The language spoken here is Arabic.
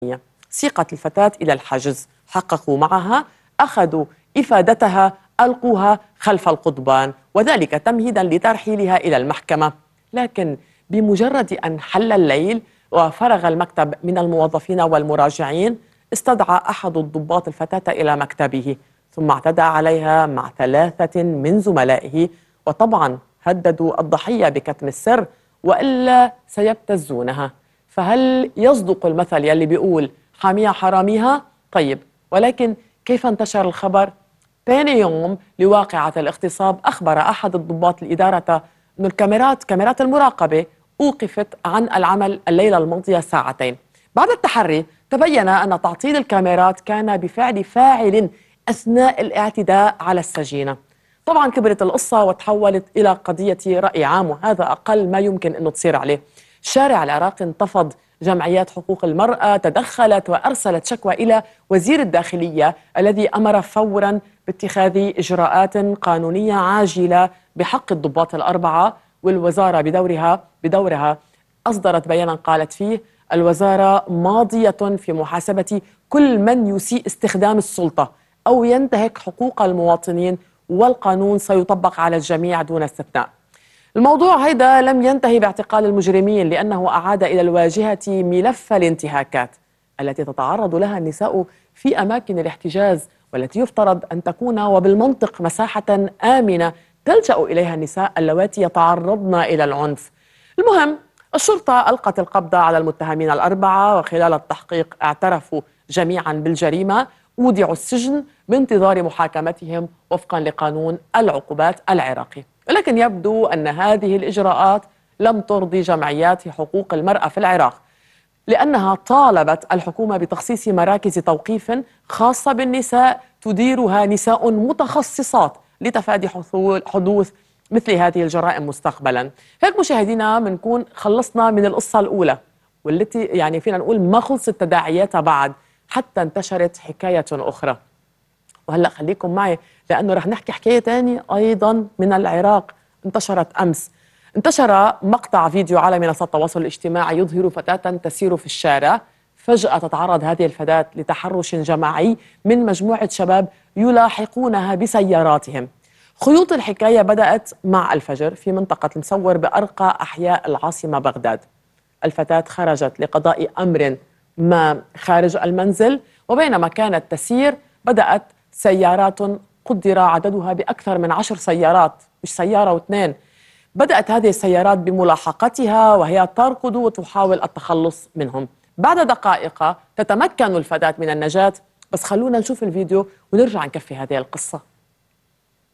سيقت الفتاة إلى الحجز، حققوا معها، أخذوا إفادتها، ألقوها خلف القضبان، وذلك تمهيدا لترحيلها إلى المحكمة. لكن بمجرد أن حل الليل وفرغ المكتب من الموظفين والمراجعين، استدعى أحد الضباط الفتاة إلى مكتبه، ثم اعتدى عليها مع 3 من زملائه، وطبعا هددوا الضحية بكتم السر وإلا سيبتزونها. فهل يصدق المثل يلي بيقول حاميها حراميها؟ طيب، ولكن كيف انتشر الخبر؟ ثاني يوم لواقعة الاغتصاب أخبر أحد الضباط الإدارة أن كاميرات المراقبة أوقفت عن العمل الليلة الماضية 2 ساعات. بعد التحري تبين أن تعطيل الكاميرات كان بفعل فاعل أثناء الاعتداء على السجينة. طبعا كبرت القصة وتحولت إلى قضية رأي عام، وهذا أقل ما يمكن أنه تصير عليه. الشارع العراقي انتفض، جمعيات حقوق المرأة تدخلت وأرسلت شكوى إلى وزير الداخلية الذي أمر فورا باتخاذ إجراءات قانونية عاجلة بحق الضباط ال4. والوزارة بدورها أصدرت بيانا قالت فيه: الوزارة ماضية في محاسبة كل من يسيء استخدام السلطة أو ينتهك حقوق المواطنين، والقانون سيطبق على الجميع دون استثناء. الموضوع هيدا لم ينتهي باعتقال المجرمين، لأنه أعاد إلى الواجهة ملف الانتهاكات التي تتعرض لها النساء في أماكن الاحتجاز، والتي يفترض أن تكون وبالمنطق مساحة آمنة تلجأ إليها النساء اللواتي يتعرضن إلى العنف. المهم، الشرطة ألقت القبض على المتهمين ال4، وخلال التحقيق اعترفوا جميعا بالجريمة، أودعوا السجن بانتظار محاكمتهم وفقا لقانون العقوبات العراقي. ولكن يبدو أن هذه الإجراءات لم ترضي جمعيات حقوق المرأة في العراق، لأنها طالبت الحكومة بتخصيص مراكز توقيف خاصة بالنساء تديرها نساء متخصصات لتفادي حدوث مثل هذه الجرائم مستقبلا. هيك مشاهدينا بنكون خلصنا من القصة الأولى، والتي يعني فينا نقول ما خلصت تداعياتها بعد، حتى انتشرت حكاية أخرى. وهلأ خليكم معي، لأنه رح نحكي حكاية تانية أيضا من العراق انتشرت أمس. انتشر مقطع فيديو على منصات التواصل الاجتماعي يظهر فتاة تسير في الشارع. فجأة تتعرض هذه الفتاة لتحرش جماعي من مجموعة شباب يلاحقونها بسياراتهم. خيوط الحكاية بدأت مع الفجر في منطقة المسور بأرقى أحياء العاصمة بغداد. الفتاة خرجت لقضاء أمر ما خارج المنزل، وبينما كانت تسير بدأت سيارات قدر عددها بأكثر من 10 سيارات، مش سيارة و2. بدأت هذه السيارات بملاحقتها وهي تركض وتحاول التخلص منهم. بعد دقائق تتمكن الفتاة من النجاة، بس خلونا نشوف الفيديو ونرجع نكفي هذه القصة.